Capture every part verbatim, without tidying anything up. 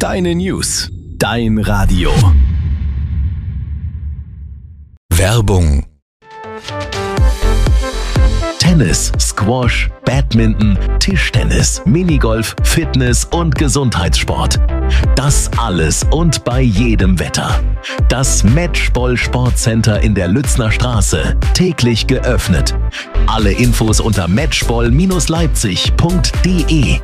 Deine News. Dein Radio. Werbung. Tennis, Squash, Badminton, Tischtennis, Minigolf, Fitness und Gesundheitssport. Das alles und bei jedem Wetter. Das Matchball Sportcenter in der Lützner Straße. Täglich geöffnet. Alle Infos unter matchball Leipzig punkt de.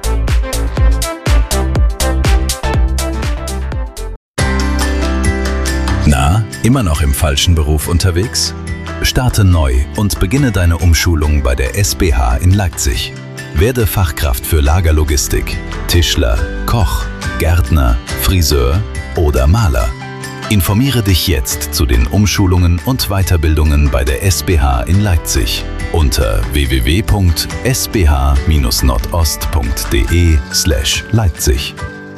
Na, immer noch im falschen Beruf unterwegs? Starte neu und beginne deine Umschulung bei der S B H in Leipzig. Werde Fachkraft für Lagerlogistik, Tischler, Koch, Gärtner, Friseur oder Maler. Informiere dich jetzt zu den Umschulungen und Weiterbildungen bei der S B H in Leipzig unter w w w punkt s b h bindestrich nordost punkt de slash Leipzig.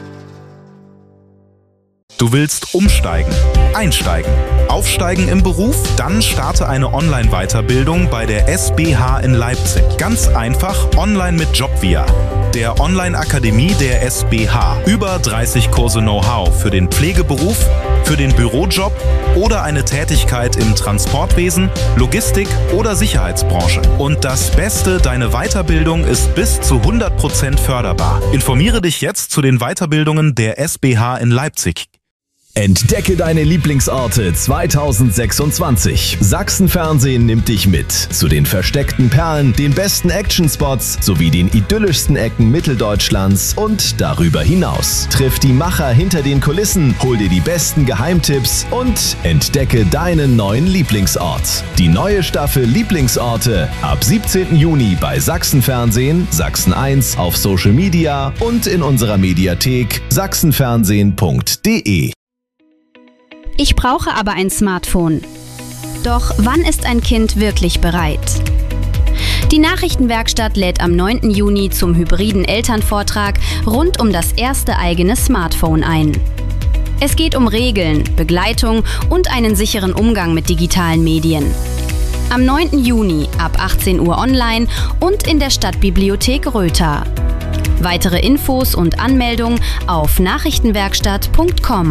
Du willst umsteigen, einsteigen, aufsteigen im Beruf? Dann starte eine Online-Weiterbildung bei der S B H in Leipzig. Ganz einfach, online mit Jobvia, der Online-Akademie der S B H. Über dreißig Kurse Know-how für den Pflegeberuf, für den Bürojob oder eine Tätigkeit im Transportwesen, Logistik oder Sicherheitsbranche. Und das Beste, deine Weiterbildung ist bis zu hundert Prozent förderbar. Informiere dich jetzt zu den Weiterbildungen der S B H in Leipzig. Entdecke deine Lieblingsorte zweitausendsechsundzwanzig. Sachsenfernsehen nimmt dich mit zu den versteckten Perlen, den besten Actionspots sowie den idyllischsten Ecken Mitteldeutschlands und darüber hinaus. Triff die Macher hinter den Kulissen, hol dir die besten Geheimtipps und entdecke deinen neuen Lieblingsort. Die neue Staffel Lieblingsorte ab siebzehnten Juni bei Sachsenfernsehen, Sachsen eins auf Social Media und in unserer Mediathek sachsenfernsehen punkt de. Ich brauche aber ein Smartphone. Doch wann ist ein Kind wirklich bereit? Die Nachrichtenwerkstatt lädt am neunten Juni zum hybriden Elternvortrag rund um das erste eigene Smartphone ein. Es geht um Regeln, Begleitung und einen sicheren Umgang mit digitalen Medien. Am neunten Juni ab achtzehn Uhr online und in der Stadtbibliothek Rötha. Weitere Infos und Anmeldung auf nachrichtenwerkstatt punkt com.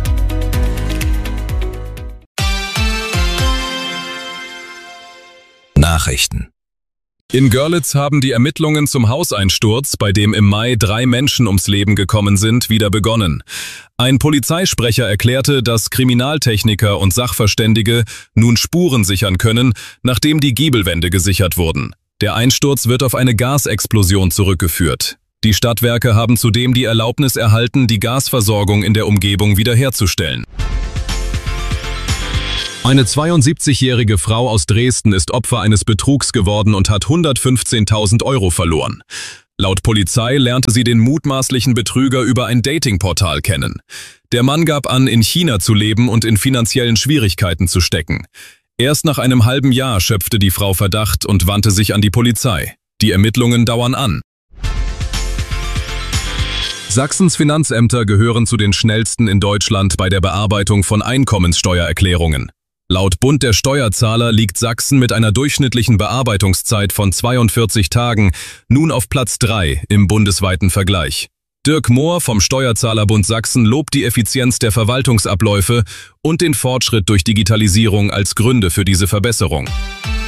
Nachrichten. In Görlitz haben die Ermittlungen zum Hauseinsturz, bei dem im Mai drei Menschen ums Leben gekommen sind, wieder begonnen. Ein Polizeisprecher erklärte, dass Kriminaltechniker und Sachverständige nun Spuren sichern können, nachdem die Giebelwände gesichert wurden. Der Einsturz wird auf eine Gasexplosion zurückgeführt. Die Stadtwerke haben zudem die Erlaubnis erhalten, die Gasversorgung in der Umgebung wiederherzustellen. Eine zweiundsiebzigjährige Frau aus Dresden ist Opfer eines Betrugs geworden und hat hundertfünfzehntausend Euro verloren. Laut Polizei lernte sie den mutmaßlichen Betrüger über ein Datingportal kennen. Der Mann gab an, in China zu leben und in finanziellen Schwierigkeiten zu stecken. Erst nach einem halben Jahr schöpfte die Frau Verdacht und wandte sich an die Polizei. Die Ermittlungen dauern an. Sachsens Finanzämter gehören zu den schnellsten in Deutschland bei der Bearbeitung von Einkommenssteuererklärungen. Laut Bund der Steuerzahler liegt Sachsen mit einer durchschnittlichen Bearbeitungszeit von zweiundvierzig Tagen nun auf Platz drei im bundesweiten Vergleich. Dirk Mohr vom Steuerzahlerbund Sachsen lobt die Effizienz der Verwaltungsabläufe und den Fortschritt durch Digitalisierung als Gründe für diese Verbesserung.